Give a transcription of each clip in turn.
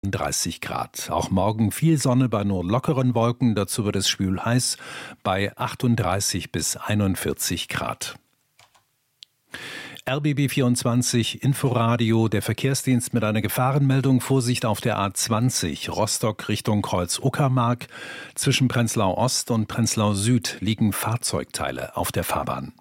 30 Grad. Auch morgen viel Sonne bei nur lockeren Wolken. Dazu wird es schwül heiß bei 38 bis 41 Grad. RBB 24 Inforadio, der Verkehrsdienst mit einer Gefahrenmeldung. Vorsicht auf der A20 Rostock Richtung Kreuz-Uckermark. Zwischen Prenzlau Ost und Prenzlau Süd liegen Fahrzeugteile auf der Fahrbahn.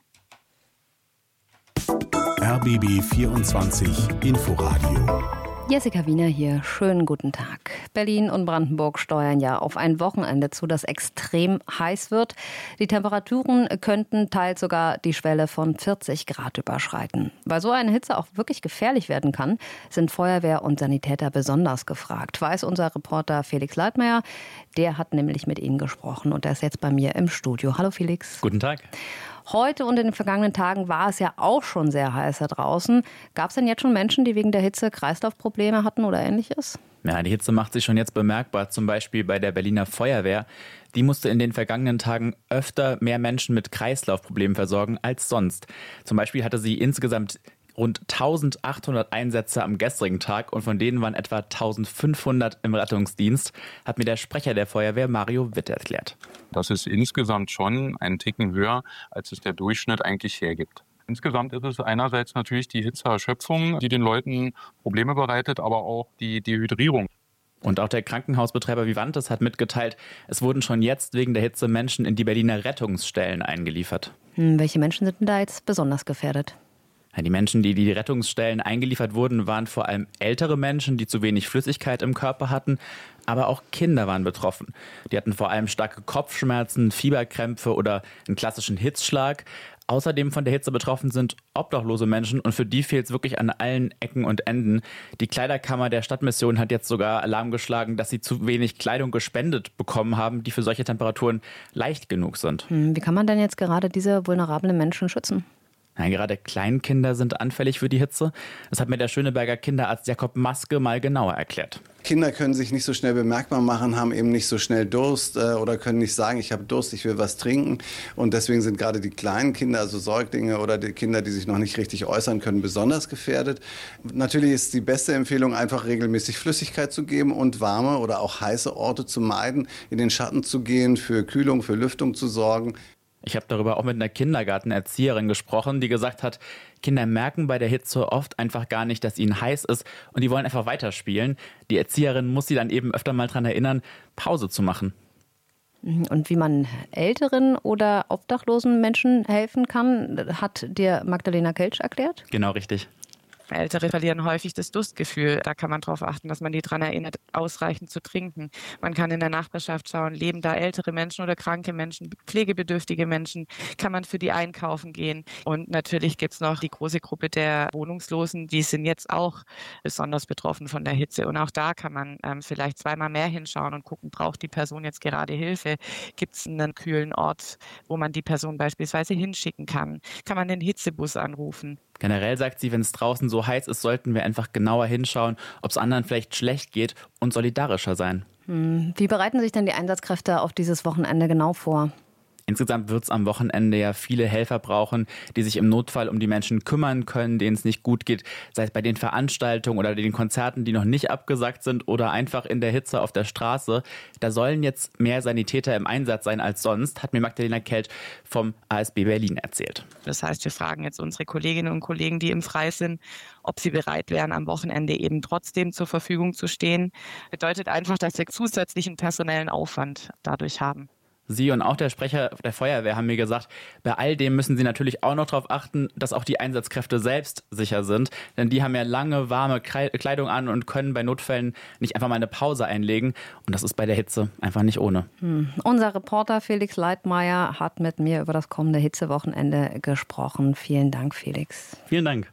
RBB 24 Inforadio. Jessica Wiener hier. Schönen guten Tag. Berlin und Brandenburg steuern ja auf ein Wochenende zu, das extrem heiß wird. Die Temperaturen könnten teils sogar die Schwelle von 40 Grad überschreiten. Weil so eine Hitze auch wirklich gefährlich werden kann, sind Feuerwehr und Sanitäter besonders gefragt, weiß unser Reporter Felix Leitmeier. Der hat nämlich mit Ihnen gesprochen und er ist jetzt bei mir im Studio. Hallo Felix. Guten Tag. Heute und in den vergangenen Tagen war es ja auch schon sehr heiß da draußen. Gab es denn jetzt schon Menschen, die wegen der Hitze Kreislaufprobleme hatten oder Ähnliches? Ja, die Hitze macht sich schon jetzt bemerkbar, zum Beispiel bei der Berliner Feuerwehr. Die musste in den vergangenen Tagen öfter mehr Menschen mit Kreislaufproblemen versorgen als sonst. Zum Beispiel hatte sie insgesamt rund 1800 Einsätze am gestrigen Tag und von denen waren etwa 1500 im Rettungsdienst, hat mir der Sprecher der Feuerwehr Mario Witt erklärt. Das ist insgesamt schon einen Ticken höher, als es der Durchschnitt eigentlich hergibt. Insgesamt ist es einerseits natürlich die Hitzeerschöpfung, die den Leuten Probleme bereitet, aber auch die Dehydrierung. Und auch der Krankenhausbetreiber Vivantes hat mitgeteilt, es wurden schon jetzt wegen der Hitze Menschen in die Berliner Rettungsstellen eingeliefert. Welche Menschen sind denn da jetzt besonders gefährdet? Die Menschen, die die Rettungsstellen eingeliefert wurden, waren vor allem ältere Menschen, die zu wenig Flüssigkeit im Körper hatten. Aber auch Kinder waren betroffen. Die hatten vor allem starke Kopfschmerzen, Fieberkrämpfe oder einen klassischen Hitzschlag. Außerdem von der Hitze betroffen sind obdachlose Menschen und für die fehlt es wirklich an allen Ecken und Enden. Die Kleiderkammer der Stadtmission hat jetzt sogar Alarm geschlagen, dass sie zu wenig Kleidung gespendet bekommen haben, die für solche Temperaturen leicht genug sind. Wie kann man denn jetzt gerade diese vulnerablen Menschen schützen? Ja, gerade Kleinkinder sind anfällig für die Hitze. Das hat mir der Schöneberger Kinderarzt Jakob Maske mal genauer erklärt. Kinder können sich nicht so schnell bemerkbar machen, haben eben nicht so schnell Durst oder können nicht sagen, ich habe Durst, ich will was trinken. Und deswegen sind gerade die kleinen Kinder, also Säuglinge oder die Kinder, die sich noch nicht richtig äußern können, besonders gefährdet. Natürlich ist die beste Empfehlung, einfach regelmäßig Flüssigkeit zu geben und warme oder auch heiße Orte zu meiden, in den Schatten zu gehen, für Kühlung, für Lüftung zu sorgen. Ich habe darüber auch mit einer Kindergartenerzieherin gesprochen, die gesagt hat, Kinder merken bei der Hitze oft einfach gar nicht, dass ihnen heiß ist und die wollen einfach weiterspielen. Die Erzieherin muss sie dann eben öfter mal daran erinnern, Pause zu machen. Und wie man älteren oder obdachlosen Menschen helfen kann, hat dir Magdalena Keltsch erklärt? Genau, richtig. Ältere verlieren häufig das Durstgefühl. Da kann man darauf achten, dass man die daran erinnert, ausreichend zu trinken. Man kann in der Nachbarschaft schauen, leben da ältere Menschen oder kranke Menschen, pflegebedürftige Menschen, kann man für die einkaufen gehen. Und natürlich gibt es noch die große Gruppe der Wohnungslosen, die sind jetzt auch besonders betroffen von der Hitze. Und auch da kann man vielleicht zweimal mehr hinschauen und gucken, braucht die Person jetzt gerade Hilfe? Gibt es einen kühlen Ort, wo man die Person beispielsweise hinschicken kann? Kann man den Hitzebus anrufen? Generell sagt sie, wenn es draußen so heiß ist, sollten wir einfach genauer hinschauen, ob es anderen vielleicht schlecht geht und solidarischer sein. Wie bereiten sich denn die Einsatzkräfte auf dieses Wochenende genau vor? Insgesamt wird es am Wochenende ja viele Helfer brauchen, die sich im Notfall um die Menschen kümmern können, denen es nicht gut geht, sei es bei den Veranstaltungen oder den Konzerten, die noch nicht abgesagt sind oder einfach in der Hitze auf der Straße. Da sollen jetzt mehr Sanitäter im Einsatz sein als sonst, hat mir Magdalena Keltsch vom ASB Berlin erzählt. Das heißt, wir fragen jetzt unsere Kolleginnen und Kollegen, die im Freie sind, ob sie bereit wären, am Wochenende eben trotzdem zur Verfügung zu stehen. Bedeutet einfach, dass wir zusätzlichen personellen Aufwand dadurch haben. Sie und auch der Sprecher der Feuerwehr haben mir gesagt, bei all dem müssen sie natürlich auch noch darauf achten, dass auch die Einsatzkräfte selbst sicher sind. Denn die haben ja lange, warme Kleidung an und können bei Notfällen nicht einfach mal eine Pause einlegen. Und das ist bei der Hitze einfach nicht ohne. Unser Reporter Felix Leitmeier hat mit mir über das kommende Hitzewochenende gesprochen. Vielen Dank, Felix. Vielen Dank.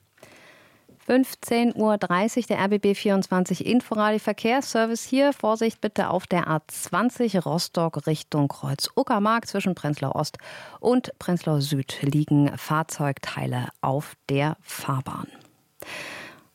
15:30 Uhr, der RBB 24 Inforadio Verkehrsservice hier. Vorsicht bitte auf der A20 Rostock Richtung Kreuz-Uckermark. Zwischen Prenzlau Ost und Prenzlau Süd liegen Fahrzeugteile auf der Fahrbahn.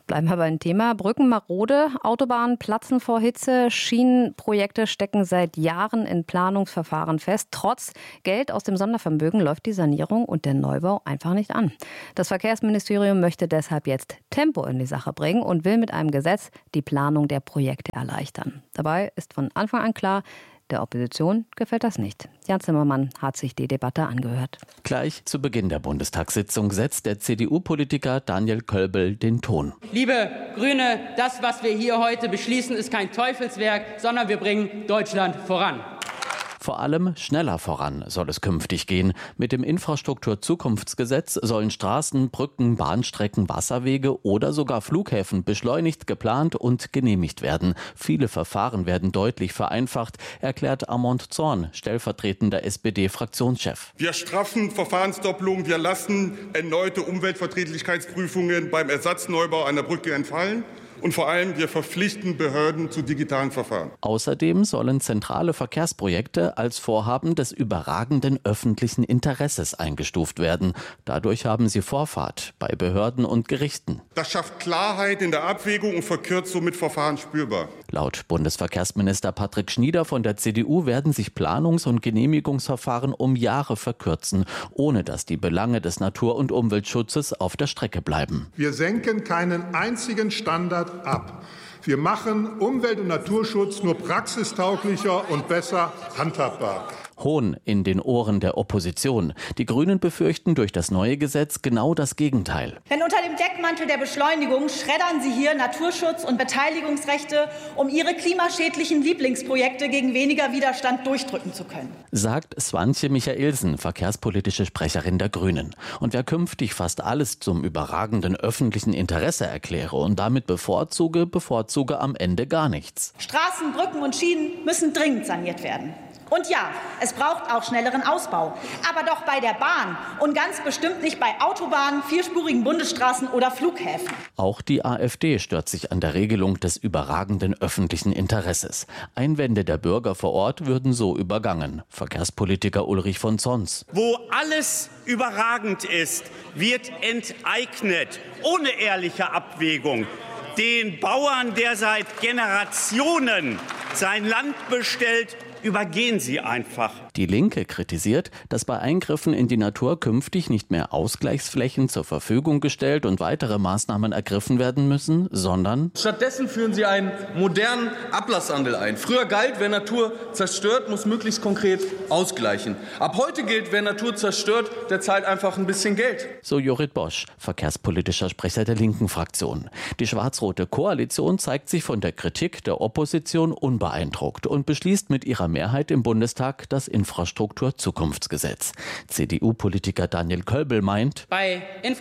Bleiben wir beim Thema. Brücken marode, Autobahnen platzen vor Hitze, Schienenprojekte stecken seit Jahren in Planungsverfahren fest. Trotz Geld aus dem Sondervermögen läuft die Sanierung und der Neubau einfach nicht an. Das Verkehrsministerium möchte deshalb jetzt Tempo in die Sache bringen und will mit einem Gesetz die Planung der Projekte erleichtern. Dabei ist von Anfang an klar, der Opposition gefällt das nicht. Jan Zimmermann hat sich die Debatte angehört. Gleich zu Beginn der Bundestagssitzung setzt der CDU-Politiker Daniel Kölbel den Ton. Liebe Grüne, das, was wir hier heute beschließen, ist kein Teufelswerk, sondern wir bringen Deutschland voran. Vor allem schneller voran soll es künftig gehen. Mit dem Infrastrukturzukunftsgesetz sollen Straßen, Brücken, Bahnstrecken, Wasserwege oder sogar Flughäfen beschleunigt, geplant und genehmigt werden. Viele Verfahren werden deutlich vereinfacht, erklärt Armand Zorn, stellvertretender SPD-Fraktionschef. Wir straffen Verfahrensdoppelungen, wir lassen erneute Umweltverträglichkeitsprüfungen beim Ersatzneubau einer Brücke entfallen. Und vor allem, wir verpflichten Behörden zu digitalen Verfahren. Außerdem sollen zentrale Verkehrsprojekte als Vorhaben des überragenden öffentlichen Interesses eingestuft werden. Dadurch haben sie Vorfahrt bei Behörden und Gerichten. Das schafft Klarheit in der Abwägung und verkürzt somit Verfahren spürbar. Laut Bundesverkehrsminister Patrick Schnieder von der CDU werden sich Planungs- und Genehmigungsverfahren um Jahre verkürzen, ohne dass die Belange des Natur- und Umweltschutzes auf der Strecke bleiben. Wir senken keinen einzigen Standard ab. Wir machen Umwelt- und Naturschutz nur praxistauglicher und besser handhabbar. Hohn in den Ohren der Opposition. Die Grünen befürchten durch das neue Gesetz genau das Gegenteil. Denn unter dem Deckmantel der Beschleunigung schreddern Sie hier Naturschutz und Beteiligungsrechte, um Ihre klimaschädlichen Lieblingsprojekte gegen weniger Widerstand durchdrücken zu können. Sagt Swantje Michaelsen, verkehrspolitische Sprecherin der Grünen. Und wer künftig fast alles zum überragenden öffentlichen Interesse erkläre und damit bevorzuge am Ende gar nichts. Straßen, Brücken und Schienen müssen dringend saniert werden. Und ja, es braucht auch schnelleren Ausbau. Aber doch bei der Bahn und ganz bestimmt nicht bei Autobahnen, vierspurigen Bundesstraßen oder Flughäfen. Auch die AfD stört sich an der Regelung des überragenden öffentlichen Interesses. Einwände der Bürger vor Ort würden so übergangen. Verkehrspolitiker Ulrich von Zons. Wo alles überragend ist, wird enteignet, ohne ehrliche Abwägung. Den Bauern, der seit Generationen sein Land bestellt, übergehen Sie einfach. Die Linke kritisiert, dass bei Eingriffen in die Natur künftig nicht mehr Ausgleichsflächen zur Verfügung gestellt und weitere Maßnahmen ergriffen werden müssen, sondern stattdessen führen sie einen modernen Ablasshandel ein. Früher galt, wer Natur zerstört, muss möglichst konkret ausgleichen. Ab heute gilt, wer Natur zerstört, der zahlt einfach ein bisschen Geld. So Jorrit Bosch, verkehrspolitischer Sprecher der linken Fraktion. Die schwarz-rote Koalition zeigt sich von der Kritik der Opposition unbeeindruckt und beschließt mit ihrer Mehrheit im Bundestag das Infrastrukturzukunftsgesetz. CDU-Politiker Daniel Kölbel meint, bei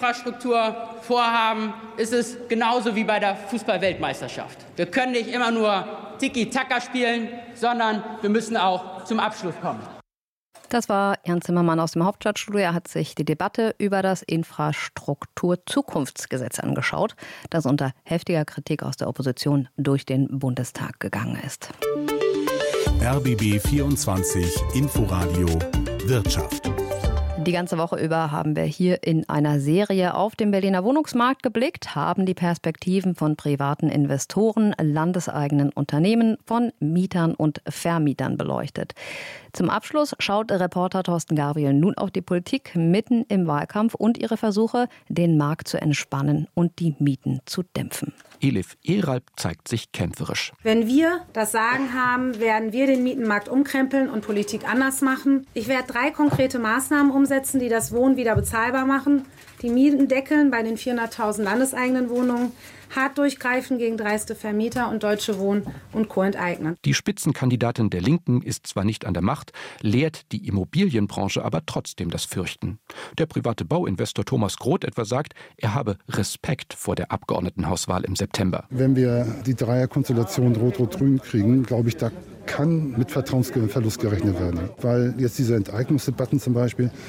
Infrastrukturvorhaben ist es genauso wie bei der Fußball-Weltmeisterschaft. Wir können nicht immer nur Tiki-Taka spielen, sondern wir müssen auch zum Abschluss kommen. Das war Jan Zimmermann aus dem Hauptstadtstudio. Er hat sich die Debatte über das Infrastrukturzukunftsgesetz angeschaut, das unter heftiger Kritik aus der Opposition durch den Bundestag gegangen ist. RBB 24 Inforadio Wirtschaft. Die ganze Woche über haben wir hier in einer Serie auf den Berliner Wohnungsmarkt geblickt, haben die Perspektiven von privaten Investoren, landeseigenen Unternehmen, von Mietern und Vermietern beleuchtet. Zum Abschluss schaut Reporter Thorsten Gabriel nun auf die Politik mitten im Wahlkampf und ihre Versuche, den Markt zu entspannen und die Mieten zu dämpfen. Elif Eralp zeigt sich kämpferisch. Wenn wir das Sagen haben, werden wir den Mietenmarkt umkrempeln und Politik anders machen. Ich werde 3 konkrete Maßnahmen umsetzen, die das Wohnen wieder bezahlbar machen. Die Mieten deckeln bei den 400.000 landeseigenen Wohnungen, hart durchgreifen gegen dreiste Vermieter und Deutsche Wohnen und Co. enteignen. Die Spitzenkandidatin der Linken ist zwar nicht an der Macht, lehrt die Immobilienbranche aber trotzdem das Fürchten. Der private Bauinvestor Thomas Groth etwa sagt, er habe Respekt vor der Abgeordnetenhauswahl im September. Wenn wir die Dreierkonstellation Rot-Rot-Grün kriegen, glaube ich, da kann mit Vertrauensverlust gerechnet werden. Weil jetzt diese Enteignungsdebatten zum Beispiel,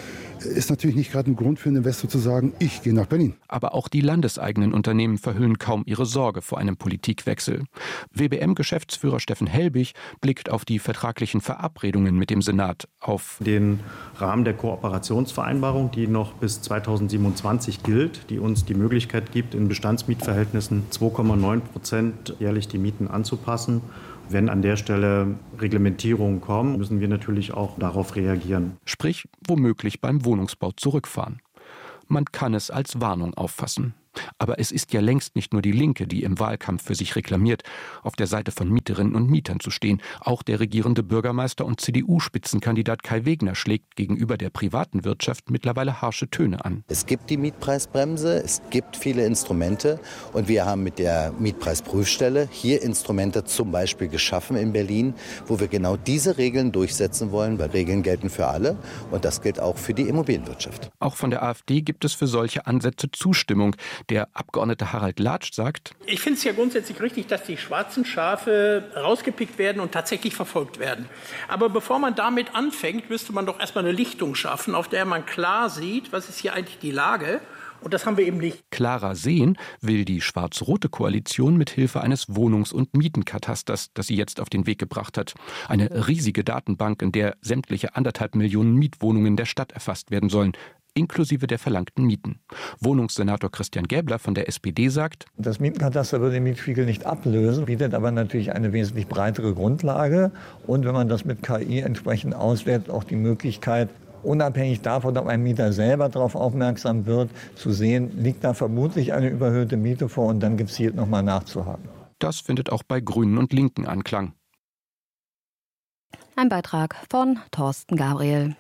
ist natürlich nicht gerade ein Grund für einen Investor zu sagen, ich gehe nach Berlin. Aber auch die landeseigenen Unternehmen verhüllen kaum ihre Sorge vor einem Politikwechsel. WBM-Geschäftsführer Steffen Helbig blickt auf die vertraglichen Verabredungen mit dem Senat, auf den Rahmen der Kooperationsvereinbarung, die noch bis 2027 gilt, die uns die Möglichkeit gibt, in Bestandsmietverhältnissen 2,9% jährlich die Mieten anzupassen. Wenn an der Stelle Reglementierungen kommen, müssen wir natürlich auch darauf reagieren. Sprich, womöglich beim Wohnungsbau zurückfahren. Man kann es als Warnung auffassen. Aber es ist ja längst nicht nur die Linke, die im Wahlkampf für sich reklamiert, auf der Seite von Mieterinnen und Mietern zu stehen. Auch der regierende Bürgermeister und CDU-Spitzenkandidat Kai Wegner schlägt gegenüber der privaten Wirtschaft mittlerweile harsche Töne an. Es gibt die Mietpreisbremse, es gibt viele Instrumente und wir haben mit der Mietpreisprüfstelle hier Instrumente zum Beispiel geschaffen in Berlin, wo wir genau diese Regeln durchsetzen wollen, weil Regeln gelten für alle und das gilt auch für die Immobilienwirtschaft. Auch von der AfD gibt es für solche Ansätze Zustimmung. Der Abgeordnete Harald Latsch sagt: Ich finde es ja grundsätzlich richtig, dass die schwarzen Schafe rausgepickt werden und tatsächlich verfolgt werden. Aber bevor man damit anfängt, müsste man doch erstmal eine Lichtung schaffen, auf der man klar sieht, was ist hier eigentlich die Lage. Und das haben wir eben nicht. Klarer sehen will die schwarz-rote Koalition mit Hilfe eines Wohnungs- und Mietenkatasters, das sie jetzt auf den Weg gebracht hat. Eine riesige Datenbank, in der sämtliche 1,5 Millionen Mietwohnungen der Stadt erfasst werden sollen, inklusive der verlangten Mieten. Wohnungssenator Christian Gäbler von der SPD sagt: Das Mietenkataster würde den Mietspiegel nicht ablösen, bietet aber natürlich eine wesentlich breitere Grundlage. Und wenn man das mit KI entsprechend auswertet, auch die Möglichkeit, unabhängig davon, ob ein Mieter selber darauf aufmerksam wird, zu sehen, liegt da vermutlich eine überhöhte Miete vor und dann gezielt nochmal nachzuhaken. Das findet auch bei Grünen und Linken Anklang. Ein Beitrag von Thorsten Gabriel.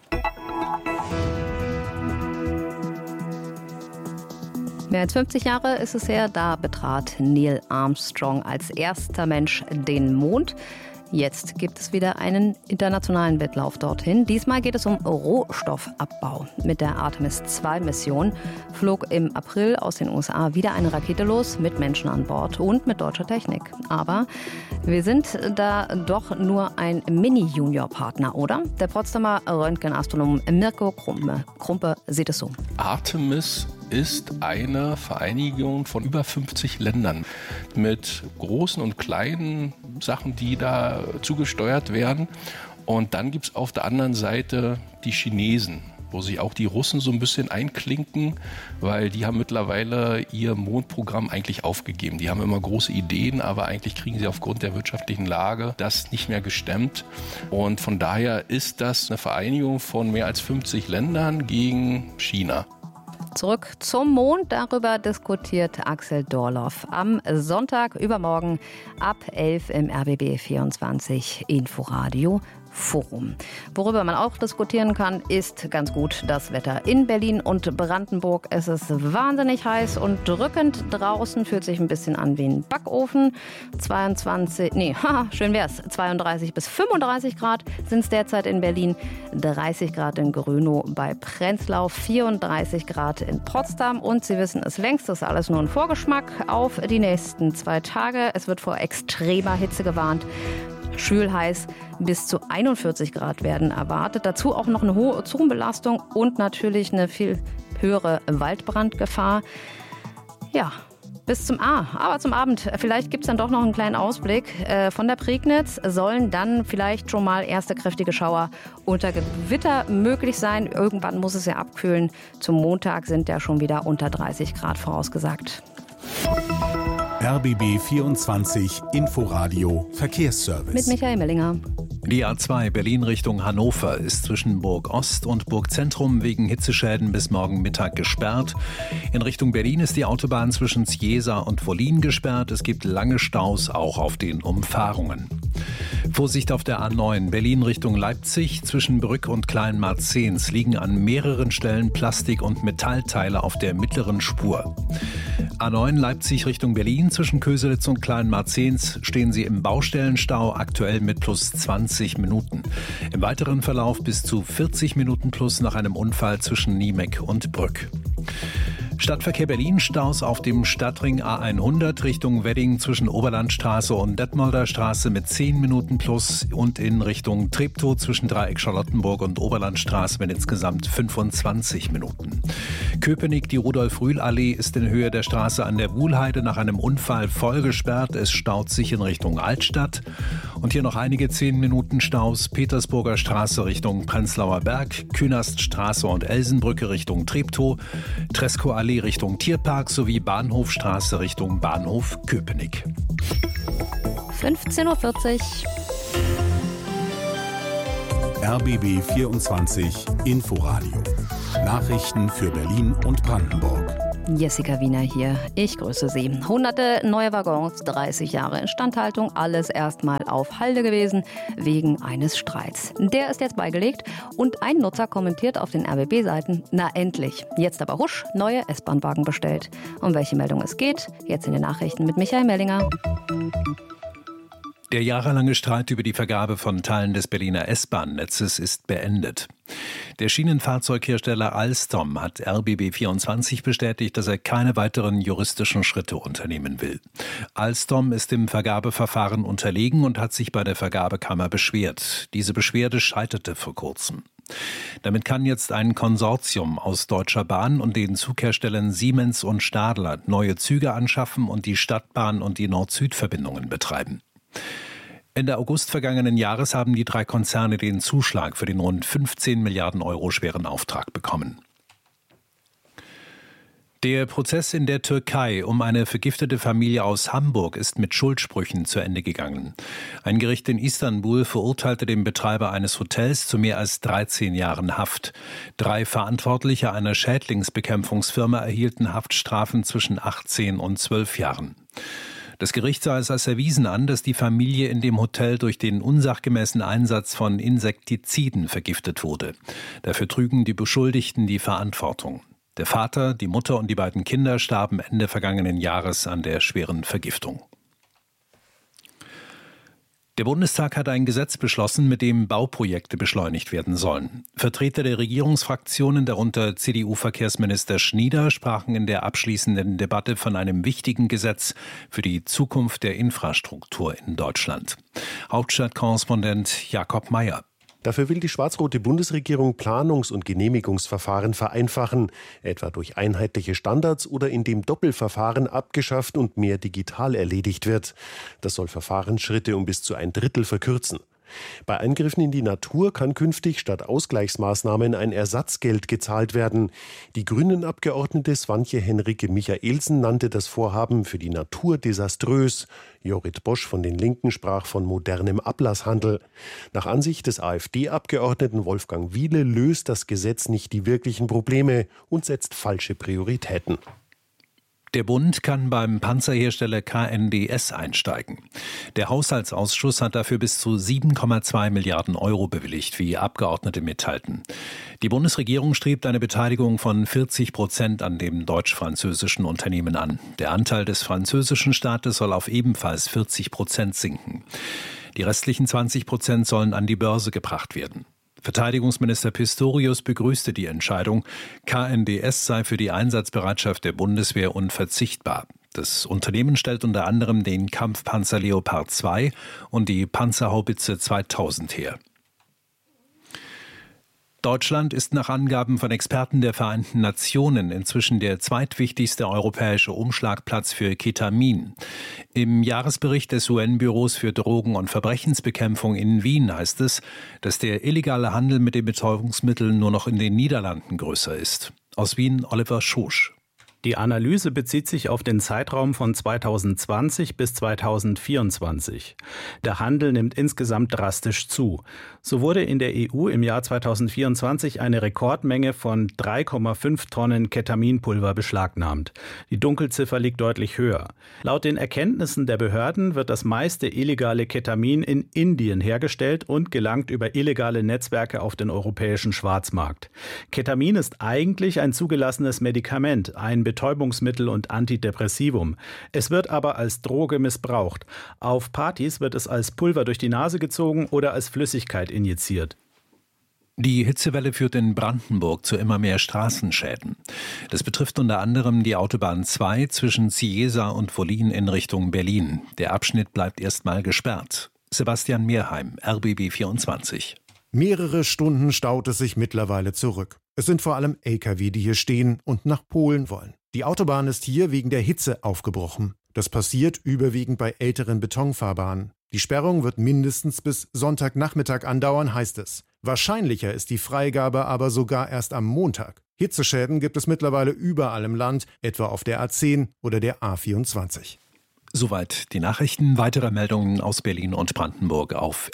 Mehr als 50 Jahre ist es her, da betrat Neil Armstrong als erster Mensch den Mond. Jetzt gibt es wieder einen internationalen Wettlauf dorthin. Diesmal geht es um Rohstoffabbau. Mit der Artemis-2-Mission flog im April aus den USA wieder eine Rakete los mit Menschen an Bord und mit deutscher Technik. Aber wir sind da doch nur ein Mini-Junior-Partner, oder? Der Potsdamer Röntgenastronom Mirko Krumpe sieht es so. Artemis ist eine Vereinigung von über 50 Ländern mit großen und kleinen Sachen, die da zugesteuert werden. Und dann gibt es auf der anderen Seite die Chinesen, wo sich auch die Russen so ein bisschen einklinken, weil die haben mittlerweile ihr Mondprogramm eigentlich aufgegeben. Die haben immer große Ideen, aber eigentlich kriegen sie aufgrund der wirtschaftlichen Lage das nicht mehr gestemmt. Und von daher ist das eine Vereinigung von mehr als 50 Ländern gegen China. Zurück zum Mond, darüber diskutiert Axel Dorloff am Sonntag übermorgen ab 11 im RBB 24 Inforadio Forum. Worüber man auch diskutieren kann, ist ganz gut das Wetter in Berlin und Brandenburg. Es ist wahnsinnig heiß und drückend draußen, fühlt sich ein bisschen an wie ein Backofen. 32 bis 35 Grad sind es derzeit in Berlin, 30 Grad in Grönow bei Prenzlau, 34 Grad in Potsdam und Sie wissen es längst, das ist alles nur ein Vorgeschmack auf die nächsten 2 Tage. Es wird vor extremer Hitze gewarnt. Schwülheiß bis zu 41 Grad werden erwartet. Dazu auch noch eine hohe Ozonbelastung und natürlich eine viel höhere Waldbrandgefahr. Ja, bis zum aber zum Abend. Vielleicht gibt es dann doch noch einen kleinen Ausblick. Von der Prignitz sollen dann vielleicht schon mal erste kräftige Schauer unter Gewitter möglich sein. Irgendwann muss es ja abkühlen. Zum Montag sind ja schon wieder unter 30 Grad vorausgesagt. RBB 24 Inforadio Verkehrsservice. Mit Michael Mellinger. Die A2 Berlin Richtung Hannover ist zwischen Burg Ost und Burg Zentrum wegen Hitzeschäden bis morgen Mittag gesperrt. In Richtung Berlin ist die Autobahn zwischen Zjesa und Wollin gesperrt. Es gibt lange Staus auch auf den Umfahrungen. Vorsicht auf der A9 Berlin Richtung Leipzig. Zwischen Brück und Kleinmarzens liegen an mehreren Stellen Plastik- und Metallteile auf der mittleren Spur. A9 Leipzig Richtung Berlin. Zwischen Köselitz und Kleinmarzens stehen Sie im Baustellenstau, aktuell mit plus 20 Minuten. Im weiteren Verlauf bis zu 40 Minuten plus nach einem Unfall zwischen Niemek und Brück. Stadtverkehr Berlin, Staus auf dem Stadtring A100 Richtung Wedding zwischen Oberlandstraße und Detmolder Straße mit 10 Minuten plus und in Richtung Treptow zwischen Dreieck Charlottenburg und Oberlandstraße mit insgesamt 25 Minuten. Köpenick, die Rudolf-Rühl-Allee ist in Höhe der Straße an der Wuhlheide nach einem Unfall voll gesperrt. Es staut sich in Richtung Altstadt. Und hier noch einige 10 Minuten Staus. Petersburger Straße Richtung Prenzlauer Berg, Künaststraße und Elsenbrücke Richtung Treptow, Treskow-Allee Richtung Tierpark sowie Bahnhofstraße Richtung Bahnhof Köpenick. 15:40 Uhr. RBB 24 Inforadio. Nachrichten für Berlin und Brandenburg. Jessica Wiener hier. Ich grüße Sie. Hunderte neue Waggons, 30 Jahre Instandhaltung, alles erstmal auf Halde gewesen wegen eines Streits. Der ist jetzt beigelegt und ein Nutzer kommentiert auf den RBB-Seiten, na endlich, jetzt aber husch, neue S-Bahn-Wagen bestellt. Um welche Meldung es geht, jetzt in den Nachrichten mit Michael Mellinger. Der jahrelange Streit über die Vergabe von Teilen des Berliner S-Bahn-Netzes ist beendet. Der Schienenfahrzeughersteller Alstom hat RBB24 bestätigt, dass er keine weiteren juristischen Schritte unternehmen will. Alstom ist im Vergabeverfahren unterlegen und hat sich bei der Vergabekammer beschwert. Diese Beschwerde scheiterte vor kurzem. Damit kann jetzt ein Konsortium aus Deutscher Bahn und den Zugherstellern Siemens und Stadler neue Züge anschaffen und die Stadtbahn und die Nord-Süd-Verbindungen betreiben. Ende August vergangenen Jahres haben die 3 Konzerne den Zuschlag für den rund 15 Milliarden Euro schweren Auftrag bekommen. Der Prozess in der Türkei um eine vergiftete Familie aus Hamburg ist mit Schuldsprüchen zu Ende gegangen. Ein Gericht in Istanbul verurteilte den Betreiber eines Hotels zu mehr als 13 Jahren Haft. 3 Verantwortliche einer Schädlingsbekämpfungsfirma erhielten Haftstrafen zwischen 18 und 12 Jahren. Das Gericht sah es als erwiesen an, dass die Familie in dem Hotel durch den unsachgemäßen Einsatz von Insektiziden vergiftet wurde. Dafür trügen die Beschuldigten die Verantwortung. Der Vater, die Mutter und die beiden Kinder starben Ende vergangenen Jahres an der schweren Vergiftung. Der Bundestag hat ein Gesetz beschlossen, mit dem Bauprojekte beschleunigt werden sollen. Vertreter der Regierungsfraktionen, darunter CDU-Verkehrsminister Schnieder, sprachen in der abschließenden Debatte von einem wichtigen Gesetz für die Zukunft der Infrastruktur in Deutschland. Hauptstadtkorrespondent Jakob Mayer. Dafür will die schwarz-rote Bundesregierung Planungs- und Genehmigungsverfahren vereinfachen, etwa durch einheitliche Standards oder indem Doppelverfahren abgeschafft und mehr digital erledigt wird. Das soll Verfahrensschritte um bis zu 1/3 verkürzen. Bei Eingriffen in die Natur kann künftig statt Ausgleichsmaßnahmen ein Ersatzgeld gezahlt werden. Die Grünen-Abgeordnete Swantje Henrike Michaelsen nannte das Vorhaben für die Natur desaströs. Jorrit Bosch von den Linken sprach von modernem Ablasshandel. Nach Ansicht des AfD-Abgeordneten Wolfgang Wiele löst das Gesetz nicht die wirklichen Probleme und setzt falsche Prioritäten. Der Bund kann beim Panzerhersteller KNDS einsteigen. Der Haushaltsausschuss hat dafür bis zu 7,2 Milliarden Euro bewilligt, wie Abgeordnete mitteilten. Die Bundesregierung strebt eine Beteiligung von 40% an dem deutsch-französischen Unternehmen an. Der Anteil des französischen Staates soll auf ebenfalls 40% sinken. Die restlichen 20% sollen an die Börse gebracht werden. Verteidigungsminister Pistorius begrüßte die Entscheidung. KNDS sei für die Einsatzbereitschaft der Bundeswehr unverzichtbar. Das Unternehmen stellt unter anderem den Kampfpanzer Leopard 2 und die Panzerhaubitze 2000 her. Deutschland ist nach Angaben von Experten der Vereinten Nationen inzwischen der zweitwichtigste europäische Umschlagplatz für Ketamin. Im Jahresbericht des UN-Büros für Drogen- und Verbrechensbekämpfung in Wien heißt es, dass der illegale Handel mit den Betäubungsmitteln nur noch in den Niederlanden größer ist. Aus Wien Oliver Schosch. Die Analyse bezieht sich auf den Zeitraum von 2020 bis 2024. Der Handel nimmt insgesamt drastisch zu. So wurde in der EU im Jahr 2024 eine Rekordmenge von 3,5 Tonnen Ketaminpulver beschlagnahmt. Die Dunkelziffer liegt deutlich höher. Laut den Erkenntnissen der Behörden wird das meiste illegale Ketamin in Indien hergestellt und gelangt über illegale Netzwerke auf den europäischen Schwarzmarkt. Ketamin ist eigentlich ein zugelassenes Medikament, ein Betäubungsmittel und Antidepressivum. Es wird aber als Droge missbraucht. Auf Partys wird es als Pulver durch die Nase gezogen oder als Flüssigkeit injiziert. Die Hitzewelle führt in Brandenburg zu immer mehr Straßenschäden. Das betrifft unter anderem die Autobahn 2 zwischen Cieza und Wollin in Richtung Berlin. Der Abschnitt bleibt erstmal gesperrt. Sebastian Mehrheim, RBB 24. Mehrere Stunden staut es sich mittlerweile zurück. Es sind vor allem Lkw, die hier stehen und nach Polen wollen. Die Autobahn ist hier wegen der Hitze aufgebrochen. Das passiert überwiegend bei älteren Betonfahrbahnen. Die Sperrung wird mindestens bis Sonntagnachmittag andauern, heißt es. Wahrscheinlicher ist die Freigabe aber sogar erst am Montag. Hitzeschäden gibt es mittlerweile überall im Land, etwa auf der A10 oder der A24. Soweit die Nachrichten. Weitere Meldungen aus Berlin und Brandenburg auf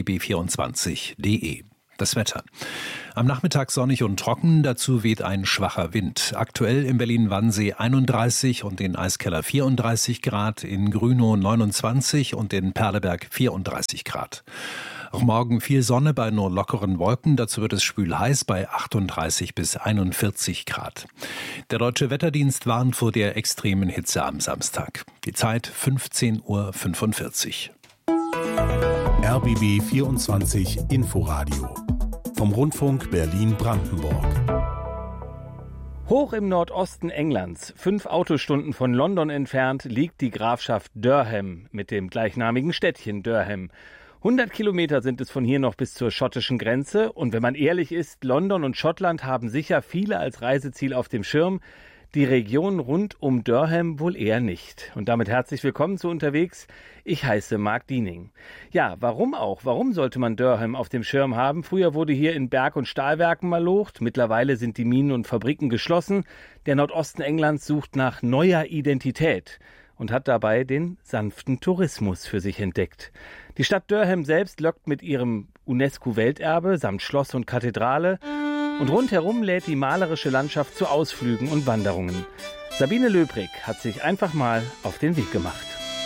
rbb24.de. Das Wetter. Am Nachmittag sonnig und trocken, dazu weht ein schwacher Wind. Aktuell in Berlin-Wannsee 31 und in Eiskeller 34 Grad, in Grünow 29 und in Perleberg 34 Grad. Auch morgen viel Sonne bei nur lockeren Wolken, dazu wird es schwül heiß bei 38 bis 41 Grad. Der Deutsche Wetterdienst warnt vor der extremen Hitze am Samstag. Die Zeit 15:45 Uhr. RBB 24 Inforadio vom Rundfunk Berlin-Brandenburg. Hoch im Nordosten Englands, 5 Autostunden von London entfernt, liegt die Grafschaft Durham mit dem gleichnamigen Städtchen Durham. 100 Kilometer sind es von hier noch bis zur schottischen Grenze. Und wenn man ehrlich ist, London und Schottland haben sicher viele als Reiseziel auf dem Schirm. Die Region rund um Durham wohl eher nicht. Und damit herzlich willkommen zu Unterwegs. Ich heiße Marc Diening. Ja, warum auch? Warum sollte man Durham auf dem Schirm haben? Früher wurde hier in Berg- und Stahlwerken malocht. Mittlerweile sind die Minen und Fabriken geschlossen. Der Nordosten Englands sucht nach neuer Identität und hat dabei den sanften Tourismus für sich entdeckt. Die Stadt Durham selbst lockt mit ihrem UNESCO-Welterbe samt Schloss und Kathedrale. Und rundherum lädt die malerische Landschaft zu Ausflügen und Wanderungen. Sabine Löbrig hat sich einfach mal auf den Weg gemacht.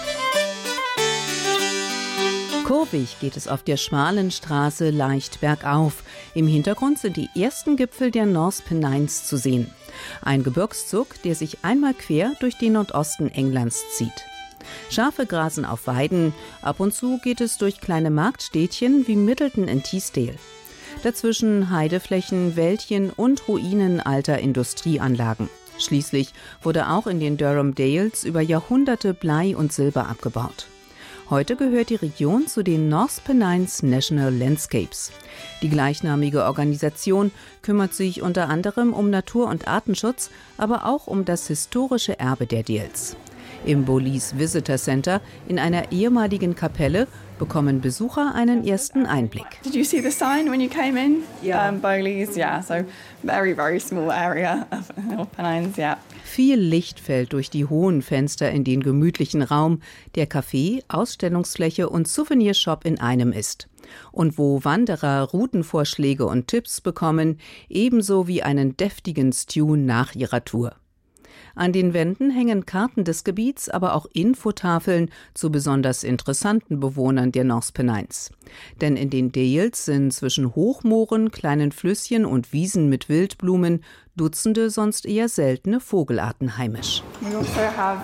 Kurvig geht es auf der schmalen Straße leicht bergauf. Im Hintergrund sind die ersten Gipfel der North Pennines zu sehen. Ein Gebirgszug, der sich einmal quer durch den Nordosten Englands zieht. Schafe grasen auf Weiden. Ab und zu geht es durch kleine Marktstädtchen wie Middleton in Teesdale. Dazwischen Heideflächen, Wäldchen und Ruinen alter Industrieanlagen. Schließlich wurde auch in den Durham Dales über Jahrhunderte Blei und Silber abgebaut. Heute gehört die Region zu den North Pennines National Landscapes. Die gleichnamige Organisation kümmert sich unter anderem um Natur- und Artenschutz, aber auch um das historische Erbe der Dales. Im Bowlees Visitor Center, in einer ehemaligen Kapelle, bekommen Besucher einen ersten Einblick. Did you see the sign when you came in? Yeah. Bowlees, yeah. So very, very small area of North Pennines, yeah. Viel Licht fällt durch die hohen Fenster in den gemütlichen Raum, der Café, Ausstellungsfläche und Souvenirshop in einem ist. Und wo Wanderer Routenvorschläge und Tipps bekommen, ebenso wie einen deftigen Stew nach ihrer Tour. An den Wänden hängen Karten des Gebiets, aber auch Infotafeln zu besonders interessanten Bewohnern der North Pennines. Denn in den Dales sind zwischen Hochmooren, kleinen Flüsschen und Wiesen mit Wildblumen Dutzende sonst eher seltene Vogelarten heimisch. We also have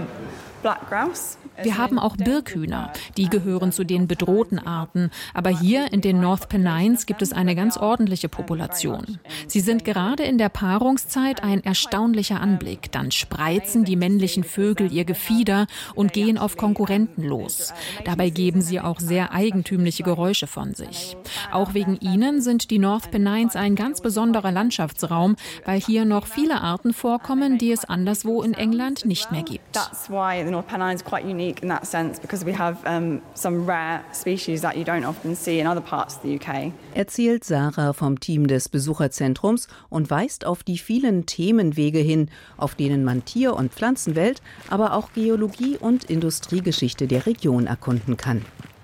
black grouse. Wir haben auch Birkhühner, die gehören zu den bedrohten Arten. Aber hier in den North Pennines gibt es eine ganz ordentliche Population. Sie sind gerade in der Paarungszeit ein erstaunlicher Anblick. Dann spreizen die männlichen Vögel ihr Gefieder und gehen auf Konkurrenten los. Dabei geben sie auch sehr eigentümliche Geräusche von sich. Auch wegen ihnen sind die North Pennines ein ganz besonderer Landschaftsraum, weil hier noch viele Arten vorkommen, die es anderswo in England nicht mehr gibt. That's why the North Pennines quite unique in that sense, because we have some rare species that you don't often see in other parts of the UK. Erzählt Sarah vom Team des Besucherzentrums und weist auf die vielen Themenwege hin, auf denen man Tier- und Pflanzenwelt, aber auch Geologie und Industriegeschichte der Region erkunden kann.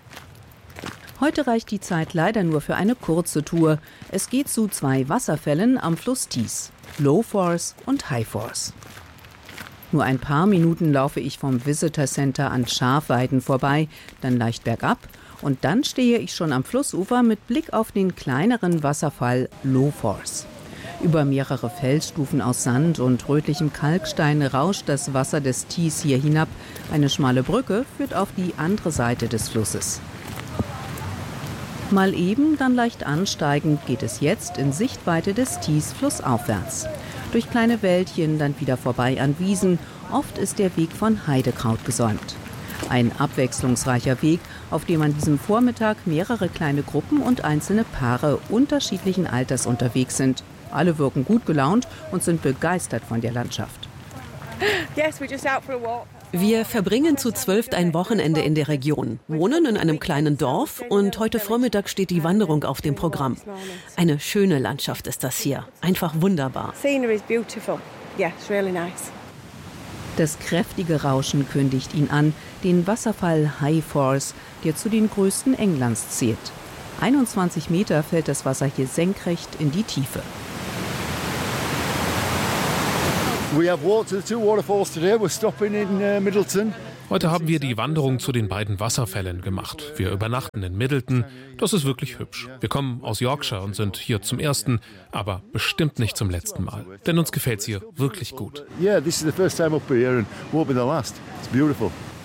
Heute reicht die Zeit leider nur für eine kurze Tour. Es geht zu 2 Wasserfällen am Fluss Tees, Low Force und High Force. Nur ein paar Minuten laufe ich vom Visitor Center an Schafweiden vorbei, dann leicht bergab und dann stehe ich schon am Flussufer mit Blick auf den kleineren Wasserfall Low Force. Über mehrere Felsstufen aus Sand und rötlichem Kalkstein rauscht das Wasser des Tees hier hinab. Eine schmale Brücke führt auf die andere Seite des Flusses. Mal eben, dann leicht ansteigend geht es jetzt in Sichtweite des Tees flussaufwärts. Durch kleine Wäldchen, dann wieder vorbei an Wiesen. Oft ist der Weg von Heidekraut gesäumt. Ein abwechslungsreicher Weg, auf dem an diesem Vormittag mehrere kleine Gruppen und einzelne Paare unterschiedlichen Alters unterwegs sind. Alle wirken gut gelaunt und sind begeistert von der Landschaft. Wir verbringen zu 12 ein Wochenende in der Region, wohnen in einem kleinen Dorf und heute Vormittag steht die Wanderung auf dem Programm. Eine schöne Landschaft ist das hier, einfach wunderbar. Das kräftige Rauschen kündigt ihn an, den Wasserfall High Force, der zu den größten Englands zählt. 21 Meter fällt das Wasser hier senkrecht in die Tiefe. Heute haben wir die Wanderung zu den beiden Wasserfällen gemacht. Wir übernachten in Middleton. Das ist wirklich hübsch. Wir kommen aus Yorkshire und sind hier zum ersten, aber bestimmt nicht zum letzten Mal. Denn uns gefällt's hier wirklich gut. Yeah, this is the first time up here and won't be the last. It's beautiful.